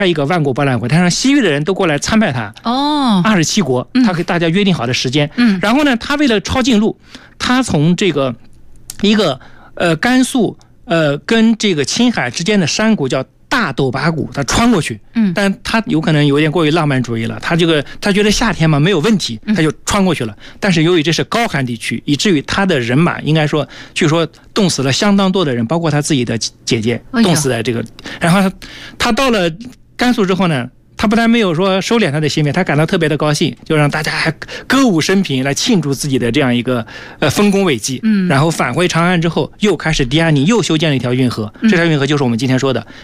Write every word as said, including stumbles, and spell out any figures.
一个万国博览会，他让西域的人都过来参拜他。 哦， 二十七国，他给大家约定好的时间。 嗯， 然后呢，他为了抄近路，他从这个一个呃甘肃呃跟这个青海之间的山谷叫大斗拔谷，他穿过去。 嗯， 但他有可能有点过于浪漫主义了，他这个他觉得夏天嘛没有问题，他就穿过去了。嗯、但是由于这是高寒地区，以至于他的人马应该说，据说冻死了相当多的人，包括他自己的姐姐冻死在这个。哎、然后他他到了甘肃之后呢，他不但没有说收敛他的心扉，他感到特别的高兴，就让大家还歌舞升平来庆祝自己的这样一个呃丰功伟绩。嗯，然后返回长安之后，又开始迪亚尼又修建了一条运河，这条运河就是我们今天说的